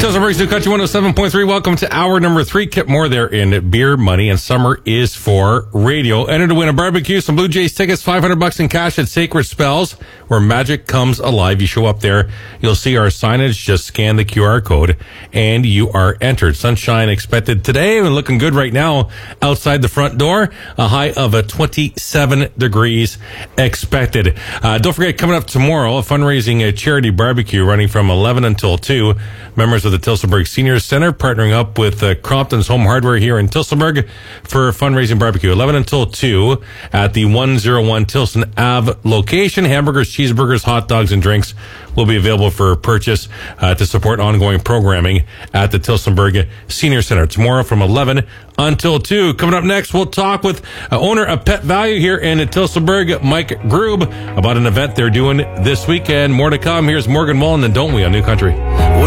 Tilsonburg's New Country 107.3. Welcome to hour number 3. Kip Moore there in Beer Money, and summer is for radio. Enter to win a barbecue, some Blue Jays tickets, $500 in cash at Sacred Spells, where magic comes alive. You show up there, you'll see our signage. Just scan the QR code, and you are entered. Sunshine expected today, and looking good right now outside the front door. A high of 27 degrees expected. Don't forget, coming up tomorrow, a fundraising charity barbecue running from 11 until 2. Members of the Tilsonburg Senior Center partnering up with Crompton's Home Hardware here in Tilsonburg for a fundraising barbecue. 11 until 2 at the 101 Tilson Ave location. Hamburgers, cheeseburgers, hot dogs, and drinks will be available for purchase to support ongoing programming at the Tilsonburg Senior Center. Tomorrow from 11 until 2. Coming up next, we'll talk with owner of Pet Value here in Tilsonburg, Mike Grube, about an event they're doing this weekend. More to come. Here's Morgan Mullen and Don't We on New Country.